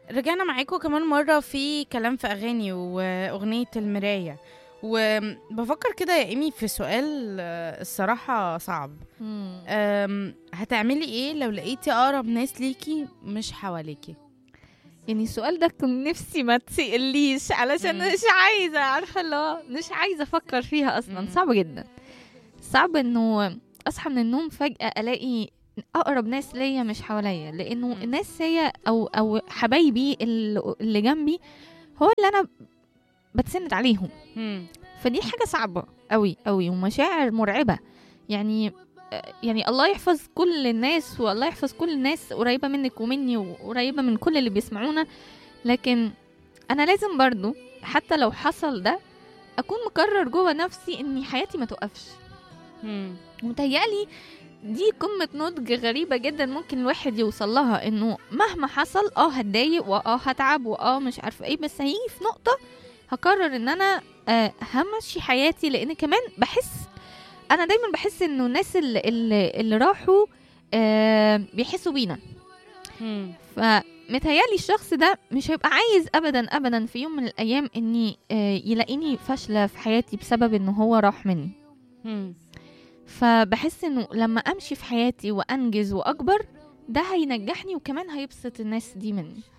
رجعنا معاكم كمان مرة في كلام في أغاني وأغنية المراية. وبفكر كده يا إيمي في سؤال الصراحة صعب. مم. هتعملي إيه لو لقيتي أقرب ناس ليكي مش حواليكي؟ يعني السؤال ده كنت نفسي ما تسأليش علشان مم. مش عايزة، عارفة اللي هو مش عايزة أفكر فيها أصلا. مم. صعب جدا، صعب إنه أصحى من النوم فجأة ألاقي أقرب ناس ليا مش حواليا، لأنه مم. الناس هي أو حبايبي اللي جنبي هو اللي أنا بتسند عليهم. مم. فدي حاجة صعبة قوي قوي ومشاعر مرعبة. يعني يعني الله يحفظ كل الناس، والله يحفظ كل الناس قريبة منك ومني وقريبة من كل اللي بيسمعونا، لكن أنا لازم برضو حتى لو حصل ده أكون مقرر جوه نفسي إني حياتي ما توقفش. مم. متهيألي دي قمة نضج غريبة جدا ممكن الواحد يوصل لها، إنه مهما حصل هتضايق هتعب مش عارفة ايه، بس هيجي في نقطة هقرر ان انا همشي حياتي. لان كمان انا دايما بحس انه الناس اللي راحوا بيحسوا بينا. مم. فمتهيألي الشخص ده مش هيبقى عايز ابدا ابدا في يوم من الايام اني يلاقيني فاشلة في حياتي بسبب انه هو راح مني. مم. فبحس انه لما امشي في حياتي وانجز واكبر ده هينجحني وكمان هيبسط الناس دي مني.